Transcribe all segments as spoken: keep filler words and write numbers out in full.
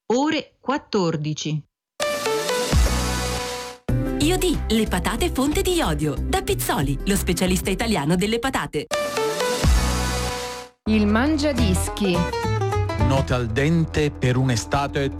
ore quattordici. Iodì, le patate fonte di iodio. Da Pizzoli, lo specialista italiano delle patate. Il mangiadischi. Note al dente per un'estate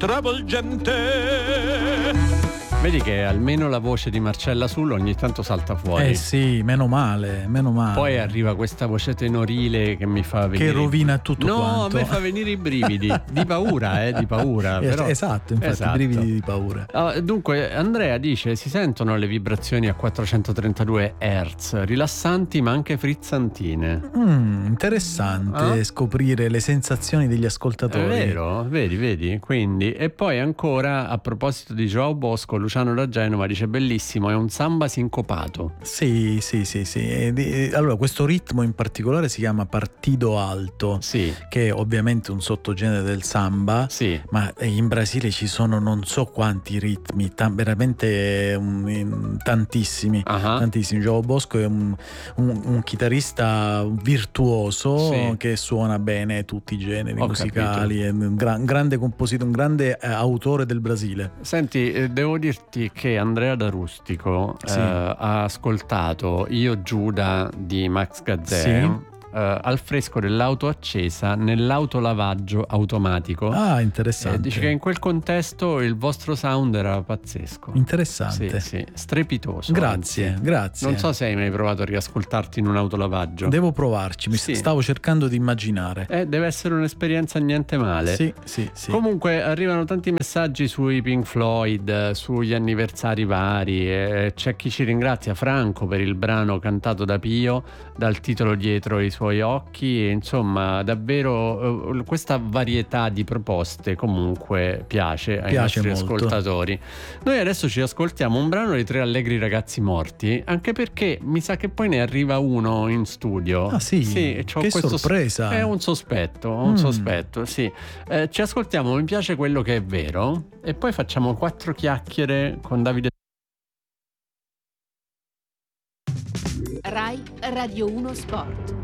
travolgente. Vedi che almeno la voce di Marcella Sullo ogni tanto salta fuori. Eh sì, meno male, meno male. Poi arriva questa voce tenorile che mi fa venire... Che rovina tutto no, quanto. a me fa venire i brividi. Di paura, eh, di paura. Però... Esatto, infatti, esatto. i brividi di paura. Uh, dunque, Andrea dice, si sentono le vibrazioni a quattrocentotrentadue hertz, rilassanti ma anche frizzantine. Mm, interessante ah? scoprire le sensazioni degli ascoltatori. È vero, vedi, vedi. Quindi, e poi ancora, a proposito di Joao Bosco, Luciano da Genova dice bellissimo, è un samba sincopato. Sì, sì, sì, sì. E, e, allora questo ritmo in particolare si chiama partido alto, sì. che è ovviamente un sottogenere del samba, sì. ma in Brasile ci sono non so quanti ritmi, t- veramente um, tantissimi, uh-huh. tantissimi. Joao Bosco è un, un, un chitarrista virtuoso, sì. che suona bene tutti i generi Ho musicali, capito. è un, gran, grande compositore, un grande eh, autore del Brasile. Senti, eh, devo dirti che Andrea da Rustico sì. eh, ha ascoltato Io Giuda di Max Gazzè, sì. Uh, al fresco dell'auto accesa nell'autolavaggio automatico. Ah, interessante. Eh, dice che in quel contesto il vostro sound era pazzesco. Interessante. Sì, sì, strepitoso. Grazie, anzi. grazie. Non so se hai mai provato a riascoltarti in un autolavaggio. Devo provarci, mi sì. stavo cercando di immaginare. Eh, deve essere un'esperienza niente male. Sì, sì, sì. Comunque arrivano tanti messaggi sui Pink Floyd, sugli anniversari vari. Eh, c'è chi ci ringrazia, Franco, per il brano cantato da Pio, dal titolo Dietro i suoi occhi, e insomma davvero eh, questa varietà di proposte comunque piace ai piace nostri molto. ascoltatori. Noi adesso ci ascoltiamo un brano dei Tre Allegri Ragazzi Morti, anche perché mi sa che poi ne arriva uno in studio. Ah sì? Sì, c'ho che questo sorpresa! È un sospetto, un mm. sospetto, sì. Eh, ci ascoltiamo Mi piace quello che è vero e poi facciamo quattro chiacchiere con Davide. Rai Radio uno Sport.